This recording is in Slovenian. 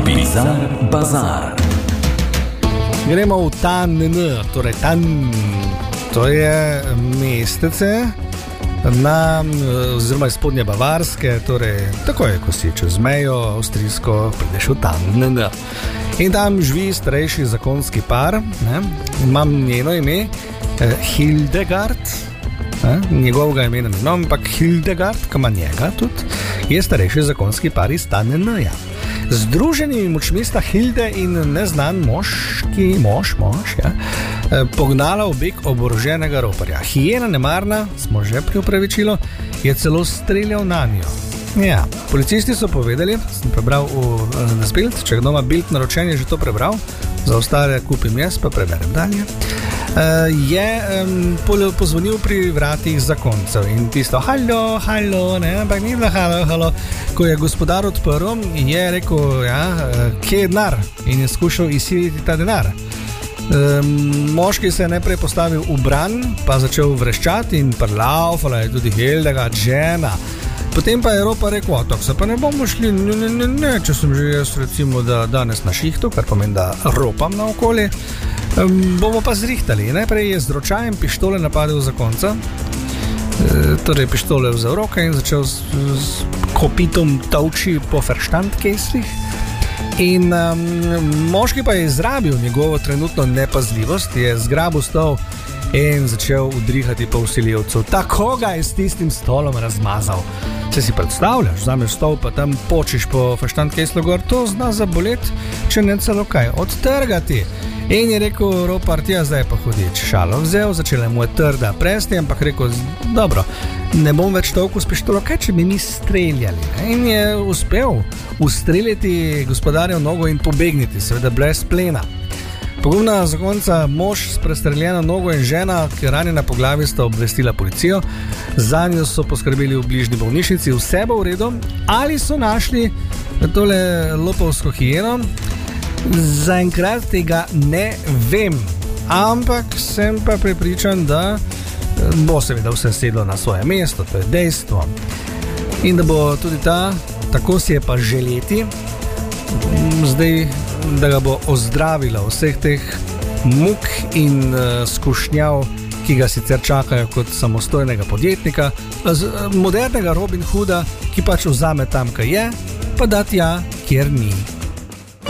Bizar Bazar. Gremo v Tann, torej Tann, to je mestece oziroma iz spodnje Bavarske, torej tako je, ko si čez mejo avstrijsko prideš v Tann. In tam živi starejši zakonski par, imam njeno ime, Hildegard, njegovega imena ne znam, ampak Hildegard, ki ima njega tudi, je starejši zakonski par iz Tann-ja. Združenimi močmi sta Hilde in neznan mož, pognala v beg oboroženega roparja. Hijena nemarna, smo že pri opravičilu, je celo streljal na njo. Ja, policisti so povedali, sem prebral v Bild, če kdo ima Bild naročen, je že to prebral, za ostale kupim jaz, pa preberem dalje. Je pozvonil pri vratih zakoncev in tisto halo, ampak ni bilo halo. Ko je gospodar odprl, je rekel, kje je denar, in je skušal izsiliti ta denar. Moški se je najprej postavil v bran, pa začel vreščati in prlaufala je tudi Hildegard, žena. Potem pa je ropar rekel, tako se pa ne bomo šli, ne, če sem že jaz recimo da danes na šihtu, kar pomeni, da ropam na okolje, bomo pa zrihtali. Najprej je z ročajem pištole napadel zakonca, torej pištole vzel roke in začel s kopitom tolči po verstandkeslih. In moški pa je izrabil njegovo trenutno nepazljivost, je zgrabil stol in začel udrihati po vsiljivcu. Tako ga je s tistim stolom razmazal. Če si predstavljaš, vzameš stol pa tam počiš po verstandkeslu gor, to zna zaboleti, če ne celo kaj odtrgati. In je rekel ropar, zdaj pa hudič. Šalo vzel, začela mu je trda presti, ampak rekel, dobro, ne bom več tolku s pištolo, kaj če bi mi streljali. In je uspel ustreljati gospodarjev nogo in pobegniti, seveda brez plena. Pogumna zakonca, mož s prestreljeno nogo in žena, ki je ranjena po glavi, sta obvestila policijo. Zanjo so poskrbeli v bližnji bolnišnici, vse bo v redu. Ali so našli tole lopovsko hijeno? Zaenkrat tega ne vem, ampak sem pa prepričan, da bo seveda vse sedlo na svoje mesto, to je dejstvo. In da bo tudi ta, tako si je pa želeti, zdaj, da ga bo ozdravila vseh teh muk in skušnjav, ki ga sicer čakajo kot samostojnega podjetnika, modernega Robin Hooda, ki pač vzame tam, kaj je, pa da tja, kjer ni.